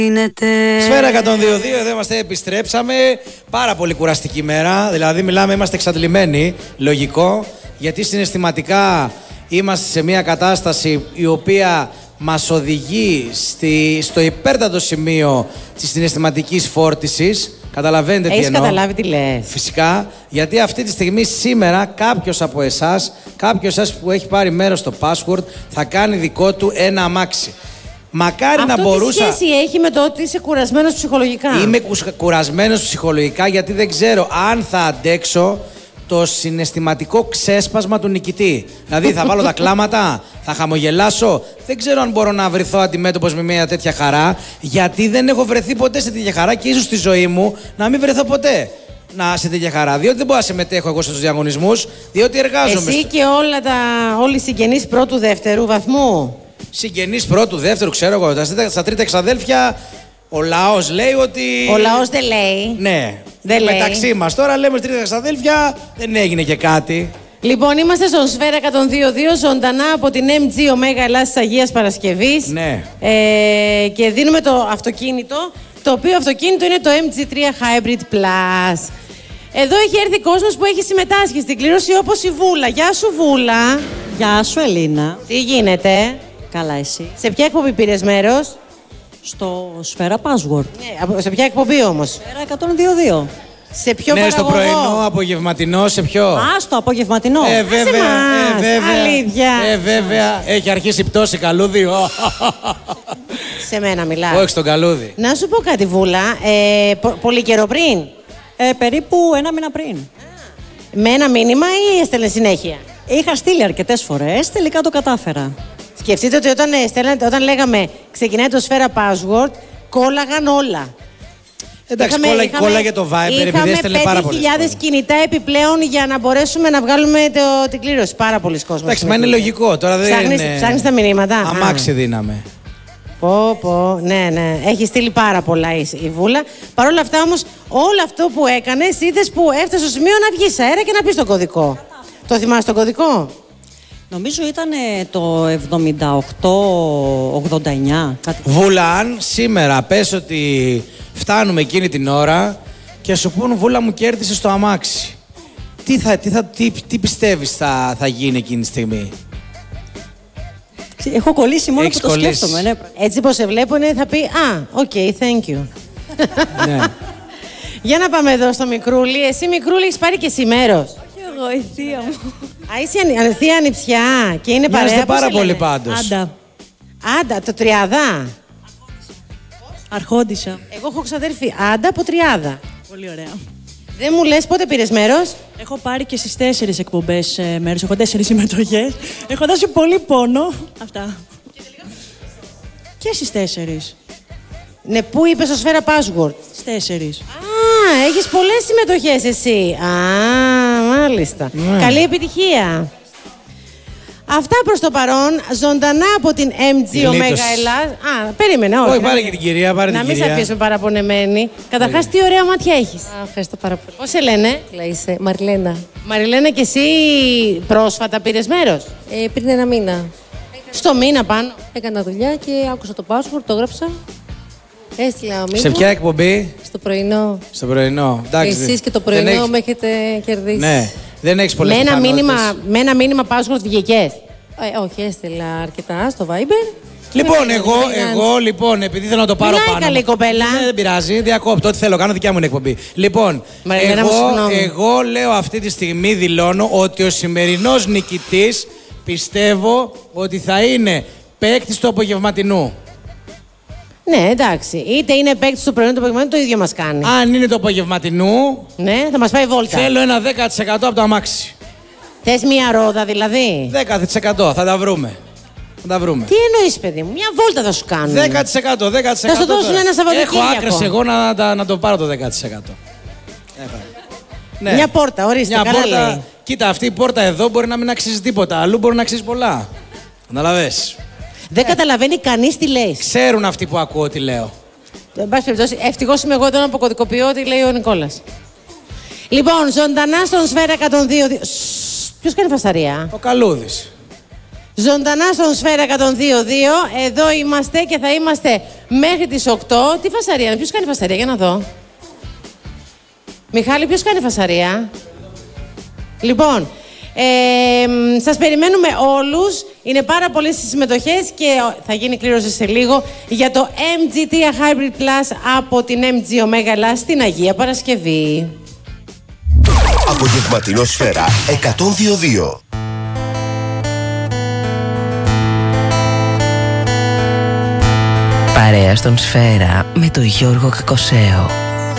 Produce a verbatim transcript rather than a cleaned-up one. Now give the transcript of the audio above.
Σφαίρα εκατόν δύο δύο, εδώ είμαστε, επιστρέψαμε. Πάρα πολύ κουραστική μέρα. Δηλαδή, μιλάμε, είμαστε εξαντλημένοι. Λογικό. Γιατί συναισθηματικά είμαστε σε μια κατάσταση η οποία μας οδηγεί στη, στο υπέρτατο σημείο της συναισθηματικής φόρτισης. Καταλαβαίνετε τι εννοώ. Έχεις καταλάβει τι λες. Φυσικά, γιατί αυτή τη στιγμή σήμερα κάποιος από εσάς, κάποιος εσάς που έχει πάρει μέρος στο password, θα κάνει δικό του ένα αμάξι. Μακάρι Αυτό να μπορούσα. Τι σχέση έχει με το ότι είσαι κουρασμένος ψυχολογικά? Είμαι κουρασμένος ψυχολογικά γιατί δεν ξέρω αν θα αντέξω το συναισθηματικό ξέσπασμα του νικητή. Δηλαδή θα βάλω τα κλάματα, θα χαμογελάσω. Δεν ξέρω αν μπορώ να βρεθώ αντιμέτωπος με μια τέτοια χαρά, γιατί δεν έχω βρεθεί ποτέ σε τέτοια χαρά και ίσως στη ζωή μου να μην βρεθώ ποτέ να σε τέτοια χαρά. Διότι δεν μπορώ να συμμετέχω εγώ στους διαγωνισμούς, διότι εργάζομαι. Εσύ στο... και όλα τα... όλοι οι συγγενείς πρώτου δεύτερου βαθμού. Συγγενείς πρώτου δεύτερου, ξέρω εγώ. Στα τρίτα εξαδέλφια. Ο λαός λέει ότι. Ο λαός δεν λέει. Ναι. Δεν μεταξύ λέει. μας. Τώρα λέμε τρίτα εξαδέλφια, δεν έγινε και κάτι. Λοιπόν, είμαστε στον Σφαίρα εκατόν δύο δύο, ζωντανά από την εμ τζι Ωμέγα Ελλάς της Αγίας Παρασκευής. Ναι. Ε, και δίνουμε το αυτοκίνητο, το οποίο αυτοκίνητο είναι το εμ τζι τρία Hybrid Plus. Εδώ έχει έρθει κόσμος που έχει συμμετάσχει στην κλήρωση, όπως η Βούλα. Γεια σου, Βούλα. Γεια σου, Ελίνα. Τι γίνεται? Καλά, εσύ? Σε ποια εκπομπή πήρες μέρος? Στο Σφαίρα Password. Ναι, σε ποια εκπομπή όμως? Σφαίρα εκατόν δύο δύο. Σε ποιο Ναι, παραγωγό? στο πρωινό, απογευματινό, σε ποιο? Α, στο απογευματινό. Ε, βέβαια, μας, ε, βέβαια. αλήθεια. Ε, βέβαια. Έχει αρχίσει η πτώση καλούδι. Σε μένα μιλάς. Όχι, στον καλούδι. Να σου πω κάτι, Βούλα. Ε, πο- πολύ καιρό πριν. Ε, περίπου ένα μήνα πριν. Με ένα μήνυμα ή έστελνε συνέχεια? Είχα στείλει αρκετές φορές, τελικά το κατάφερα. Σκεφτείτε ότι όταν, ε, στέλνατε, όταν λέγαμε ξεκινάει το Σφαίρα Password, κόλλαγαν όλα. Εντάξει, κόλλα, κόλλαγε το Viber επειδή έστελνε πάρα πολύ. Είχαμε πέντε χιλιάδες κινητά επιπλέον για να μπορέσουμε να βγάλουμε το, την κλήρωση. Πάρα πολλοί κόσμος. Εντάξει, μα είναι λογικό. Τώρα δεν Ψάχνεις, είναι. ψάχνεις τα μηνύματα. Αμάξι Α. δίναμε. Πω, πω, ναι, ναι. Έχει στείλει πάρα πολλά η, η Βούλα. Παρ' όλα αυτά όμως, όλο αυτό που έκανες, είδες που έφτασε στο σημείο να βγεις αέρα και να πεις τον κωδικό. Το θυμάσαι τον κωδικό? Νομίζω ήταν το εβδομήντα οκτώ ογδόντα εννιά. Κάτι. Βούλα, αν σήμερα πες ότι φτάνουμε εκείνη την ώρα και σου πούν Βούλα μου κέρδισες το αμάξι. Τι, θα, τι, θα, τι, τι πιστεύεις θα, θα γίνει εκείνη τη στιγμή? Έχω κολλήσει μόνο Έχεις που το κολλήσει. σκέφτομαι. Ναι. Έτσι πως σε βλέπουν θα πει «Α, οκ, okay, thank you». Ναι. Για να πάμε εδώ στο Μικρούλι. Εσύ, Μικρούλι, έχεις πάρει και εσύ μέρος? Όχι εγώ, η θεία μου. Α, είσαι ανη- θεία ανιψιά και είναι παρέα. Μοιάζετε πώς πάρα σε πολύ λένε? πάντως. Άντα. Άντα, το Τριάδα. Αρχόντισσα. Εγώ έχω ξαδέρφη Άντα από Τριάδα. Πολύ ωραία. Δεν μου λες πότε πήρες μέρος? Έχω πάρει και στις τέσσερις εκπομπές ε, μέρος. Έχω τέσσερις συμμετοχές. Έχω δώσει πολύ πόνο. Αυτά. Και στις τέσσερις. Ναι, πού είπες στο Σφαίρα Password? Στις τέσσερις. Α, έχεις πολλές συμμετοχές εσύ. Α, μάλιστα. Ναι. Καλή επιτυχία. Αυτά προς το παρόν, ζωντανά από την εμ τζι Γλίτωσες. Ωμέγα Ελλάς. Α, περίμενε, όχι. Όχι, να πάρε μην- και την κυρία, πάρε Να την μην σε κυρία. αφήσουμε παραπονεμένη. Καταρχάς, τι ωραία μάτια έχεις. Α, ευχαριστώ πάρα πολύ. Πώς σε λένε? Είσαι Μαριλένα. Μαριλένα, και εσύ πρόσφατα πήρες μέρος? Ε, πριν ένα μήνα Στο μήνα πάνω. έκανα δουλειά και άκουσα το password, το έγραψα. Έστειλα μήνυμα. Σε ποια εκπομπή? Στο πρωινό. Στο πρωινό. Εντάξει, Εσείς και το δεν πρωινό έχεις- με έχετε κερδίσει. Ναι, δεν έχεις πολλές Με ένα, πιθανότητες. μήνυμα, με ένα μήνυμα password βγήκες. Ε, όχι, έστειλα αρκετά στο Viber. Λοιπόν, Με εγώ, έκαναν εγώ, λοιπόν, επειδή θέλω να το πάρω Μιλάει πάνω. καλή μου- κοπέλα. Ναι, δεν πειράζει, διακόπτω. Ό,τι θέλω, κάνω δικιά μου είναι εκπομπή. Λοιπόν, Μαριλένα μου, εγώ, συγγνώμη. εγώ λέω αυτή τη στιγμή, δηλώνω ότι ο σημερινός νικητής πιστεύω ότι θα είναι παίκτης του απογευματινού. Ναι, εντάξει. Είτε είναι παίκτη του πρωινού, το απογευματινό, το ίδιο μας κάνει. Αν είναι του απογευματινού, Ναι, θα μας πάει βόλτα. θέλω ένα δέκα τοις εκατό από το αμάξι. Θες μία ρόδα δηλαδή? δέκα τοις εκατό, θα τα βρούμε. Θα τα βρούμε. Τι εννοείς, παιδί μου, μια βόλτα θα σου κάνουν. δέκα τοις εκατό, δέκα τοις εκατό. Θα σου δώσουν τώρα. ένα Σαββατοκύριακο. Έχω άκρες εγώ να, να, να το πάρω το δέκα τοις εκατό. Έχω. Ναι. Μια πόρτα, ορίστε, Μια καλά πόρτα. λέει. Κοίτα, αυτή η πόρτα εδώ μπορεί να μην αξίζει τίποτα. Αλλού μπορεί να αξίζει πολλά. Καταλαβες. Δεν καταλαβαίνει κανείς τι λέει. Ξέρουν αυτοί που ακούω τι λέω. Εν πάση περιπτώσει, ευτυχώς είμαι εγώ εδώ να αποκωδικοποιώ ό,τι λέει ο Νικόλας. Λοιπόν, ζωντανά στον Σφαίρα εκατόν δύο. Ποιος κάνει φασαρία? Ο Καλούδης. Ζωντανά στον Σφαίρα εκατόν δύο δύο. Εδώ είμαστε και θα είμαστε μέχρι τις οκτώ. Τι φασαρία, ποιος κάνει φασαρία, για να δω. Μιχάλη, ποιος κάνει φασαρία. Λοιπόν, ε, σας περιμένουμε όλους. Είναι πάρα πολλές οι συμμετοχές και θα γίνει κλήρωση σε λίγο για το εμ τζι τρία Hybrid Plus από την εμ τζι Omega Ελλάς στην Αγία Παρασκευή. Απογευματινό Σφαίρα εκατόν δύο δύο. Παρέα στον Σφαίρα με τον Γιώργο Κακοσέο.